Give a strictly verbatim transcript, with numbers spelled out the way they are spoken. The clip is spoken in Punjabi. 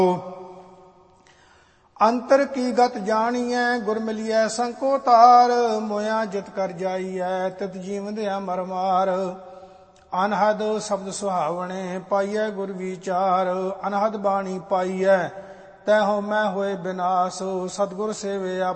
ਅੰਤਰ ਕੀ ਗਤ ਜਾਣੀਐ ਗੁਰ ਮਿਲਿਐ ਸੰਕੋ ਤਾਰ। ਮੋਇਆ ਜਿਤ ਕਰ ਜਾਈਐ ਤਿਤ ਜੀਵਦਿਆ ਮਰ ਮਾਰ। ਅਨਹਦ ਸ਼ਬਦ ਸੁਹਾਵਣੇ ਪਾਈਐ ਗੁਰ ਵਿਚਾਰ। ਅਨਹਦ ਬਾਣੀ ਪਾਈਐ ਤੈ ਹਉ ਮੈਂ ਹੋਏ ਬਿਨਾਸ਼। ਸਤਿਗੁਰ ਸੇਵਿਆ